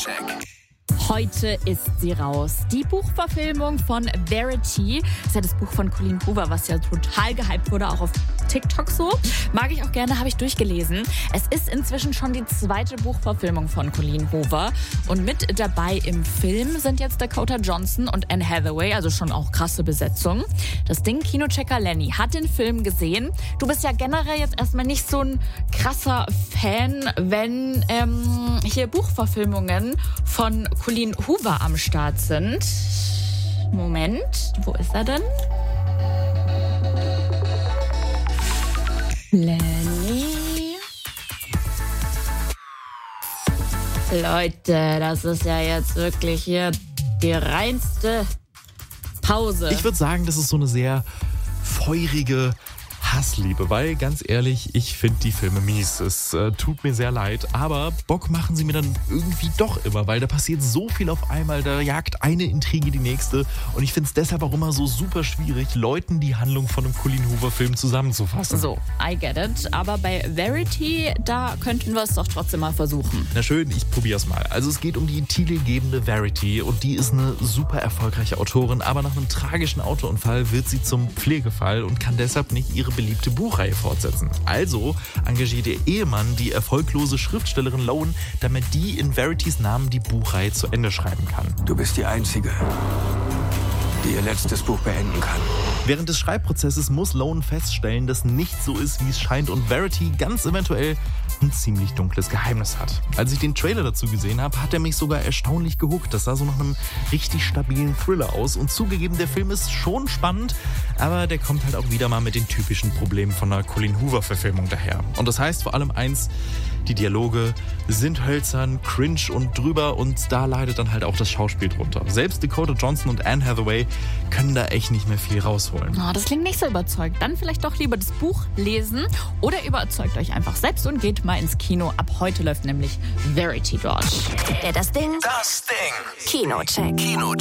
Heute ist sie raus. Die Buchverfilmung von Verity. Das ist ja das Buch von Colleen Hoover, was ja total gehypt wurde, auch auf TikTok so. Mag ich auch gerne, habe ich durchgelesen. Es ist inzwischen schon die zweite Buchverfilmung von Colleen Hoover. Und mit dabei im Film sind jetzt Dakota Johnson und Anne Hathaway, also schon auch krasse Besetzung. Das Ding, Kinochecker Lenny hat den Film gesehen. Du bist ja generell jetzt erstmal nicht so ein krasser Fan, wenn hier Buchverfilmungen von Colleen Hoover am Start sind. Moment, wo ist er denn? Lenny. Leute, das ist ja jetzt wirklich hier die reinste Pause. Ich würde sagen, das ist so eine sehr feurige Hassliebe, weil ganz ehrlich, ich finde die Filme mies. Es tut mir sehr leid, aber Bock machen sie mir dann irgendwie doch immer, weil da passiert so viel auf einmal, da jagt eine Intrige die nächste und ich finde es deshalb auch immer so super schwierig, Leuten die Handlung von einem Colleen Hoover-Film zusammenzufassen. So, I get it, aber bei Verity, da könnten wir es doch trotzdem mal versuchen. Na schön, ich probier's mal. Also es geht um die titelgebende Verity und die ist eine super erfolgreiche Autorin, aber nach einem tragischen Autounfall wird sie zum Pflegefall und kann deshalb nicht ihre beliebte Buchreihe fortsetzen. Also engagiert ihr Ehemann die erfolglose Schriftstellerin Lone, damit die in Veritys Namen die Buchreihe zu Ende schreiben kann. Du bist die Einzige, die ihr letztes Buch beenden kann. Während des Schreibprozesses muss Lone feststellen, dass nicht so ist, wie es scheint und Verity ganz eventuell ein ziemlich dunkles Geheimnis hat. Als ich den Trailer dazu gesehen habe, hat er mich sogar erstaunlich gehuckt. Das sah so nach einem richtig stabilen Thriller aus und zugegeben, der Film ist schon spannend, aber der kommt halt auch wieder mal mit den typischen Problemen von einer Colleen Hoover-Verfilmung daher. Und das heißt vor allem eins, die Dialoge sind hölzern, cringe und drüber und da leidet dann halt auch das Schauspiel drunter. Selbst Dakota Johnson und Anne Hathaway können da echt nicht mehr viel rausholen. Oh, das klingt nicht so überzeugt. Dann vielleicht doch lieber das Buch lesen oder überzeugt euch einfach selbst und geht mal ins Kino. Ab heute läuft nämlich Verity dort. Das Ding. Kinocheck.